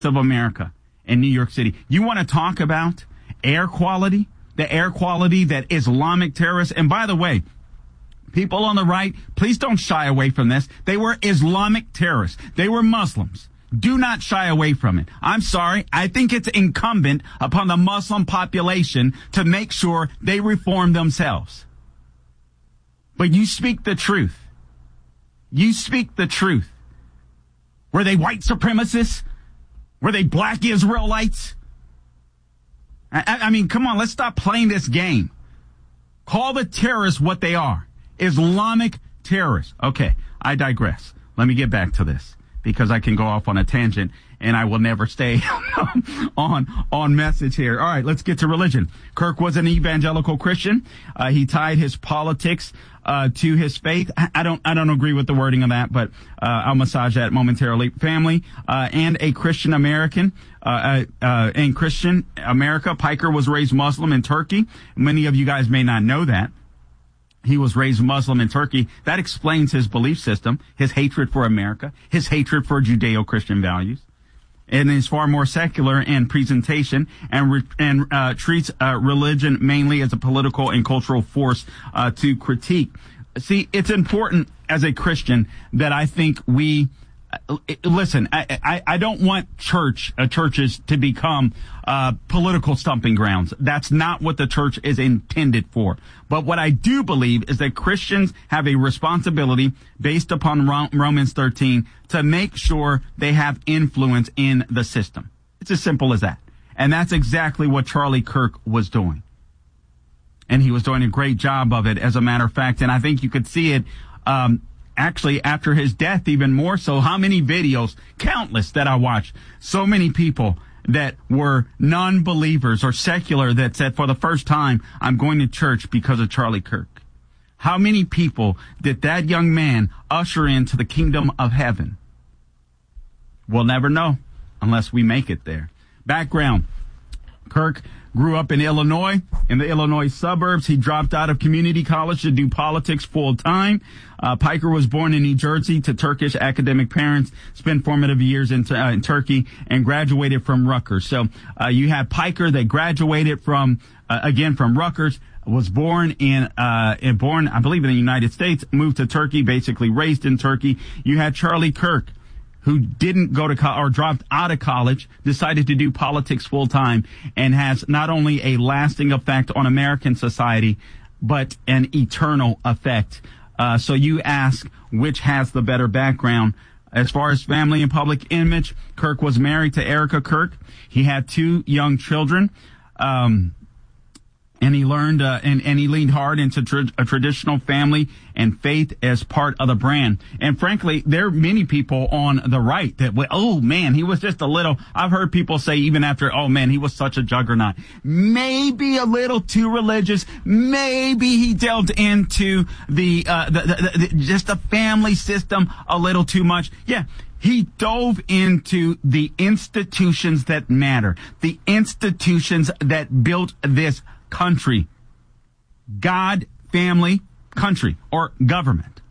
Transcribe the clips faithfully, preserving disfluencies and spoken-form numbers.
of America in New York City. You want to talk about air quality? The air quality that Islamic terrorists, and by the way, people on the right, please don't shy away from this. They were Islamic terrorists. They were Muslims. Do not shy away from it. I'm sorry. I think it's incumbent upon the Muslim population to make sure they reform themselves. But you speak the truth. You speak the truth. Were they white supremacists? Were they black Israelites? I, I mean, come on, let's stop playing this game. Call the terrorists what they are. Islamic terrorists. Okay, I digress. Let me get back to this because I can go off on a tangent and I will never stay on on message here. All right, let's get to religion. Kirk was an evangelical Christian. Uh, he tied his politics uh, to his faith. I, I don't I don't agree with the wording of that, but uh, I'll massage that momentarily. Family uh, and a Christian American. Uh, uh, in Christian America, Piker was raised Muslim in Turkey. Many of you guys may not know that. He was raised Muslim in Turkey. That explains his belief system, his hatred for America, his hatred for Judeo-Christian values. And is far more secular in presentation and re- and uh, treats uh, religion mainly as a political and cultural force uh, to critique. See, it's important as a Christian that I think we uh, listen. I, I I don't want church uh, churches to become uh, political stumping grounds. That's not what the church is intended for. But what I do believe is that Christians have a responsibility based upon Romans thirteen to make sure they have influence in the system. It's as simple as that. And that's exactly what Charlie Kirk was doing. And he was doing a great job of it, as a matter of fact. And I think you could see it um, actually after his death even more so. How many videos, countless, that I watched. So many people that were non-believers or secular that said, for the first time, I'm going to church because of Charlie Kirk. How many people did that young man usher into the kingdom of heaven? We'll never know unless we make it there. Background. Kirk grew up in Illinois, in the Illinois suburbs. He dropped out of community college to do politics full time. Uh, Piker was born in New Jersey to Turkish academic parents, spent formative years in, uh, in Turkey, and graduated from Rutgers. So uh, you have Piker that graduated from, uh, again, from Rutgers, was born in, uh, in, born, I believe, in the United States, moved to Turkey, basically raised in Turkey. You had Charlie Kirk, who didn't go to college or dropped out of college, decided to do politics full time, and has not only a lasting effect on American society, but an eternal effect. Uh, so you ask, which has the better background? As far as family and public image, Kirk was married to Erica Kirk. He had two young children. Um, And he learned, uh, and, and he leaned hard into tra- a traditional family and faith as part of the brand. And frankly, there are many people on the right that, oh man, he was just a little, I've heard people say even after, oh man, he was such a juggernaut. Maybe a little too religious. Maybe he delved into the, uh, the, the, the just the family system a little too much. Yeah. He dove into the institutions that matter, the institutions that built this country. God, family, country, or government.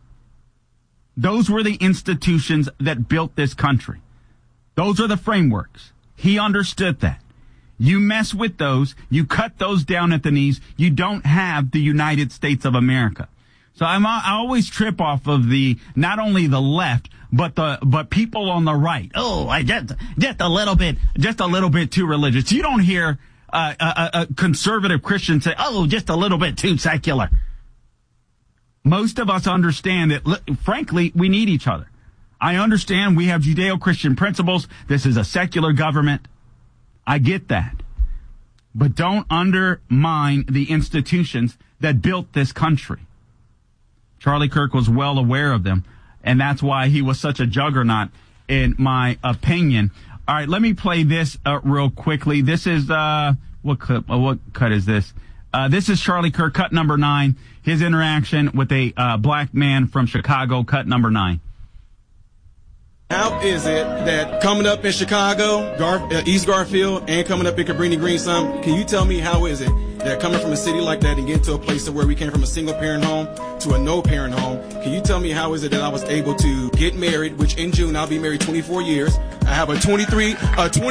Those were the institutions that built this country. Those are the frameworks. He understood that. You mess with those, you cut those down at the knees, you don't have the United States of America. So I'm, I always trip off of the, not only the left, but the, but people on the right. Oh, I just, just a little bit, just a little bit too religious. You don't hear Uh, a, a conservative Christian say, oh, just a little bit too secular. Most of us understand that, frankly, we need each other. I understand we have Judeo-Christian principles. This is a secular government. I get that. But don't undermine the institutions that built this country. Charlie Kirk was well aware of them, and that's why he was such a juggernaut, in my opinion. All right, let me play this uh, real quickly. This is, uh, what cut, uh, what cut is this? Uh, this is Charlie Kirk, cut number nine. His interaction with a uh, black man from Chicago, cut number nine. How is it that coming up in Chicago, Gar- uh, East Garfield, and coming up in Cabrini Green, some, can you tell me how is it that coming from a city like that and getting to a place where we came from a single parent home to a no parent home, can you tell me how is it that I was able to get married, which in June I'll be married twenty-four years. I have a twenty-three, a twenty